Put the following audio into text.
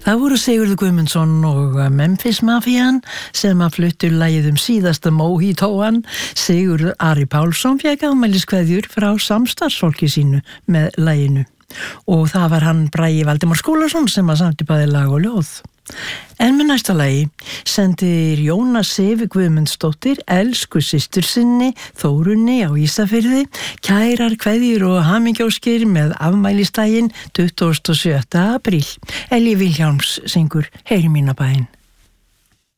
Það voru Sigurður Guðmundsson og Memphis Mafían sem að fluttu lagið síðasta Mojitóan. Sigurður Ari Pálsson fékk afmæliskveðjur frá samstarfsfólki sínu með laginu. Og það var hann Bragi Valdimar Skúlason sem að samti bæði lag og ljóð. En með næsta lagi sendir Jóna Sif Guðmundsdóttir elsku systur sinni Þórunni á Ísafirði kærar kveðjur og hamingjóskir með afmælistaginn 27. apríl. Elli Vilhjálms syngur Heyri mína bæn.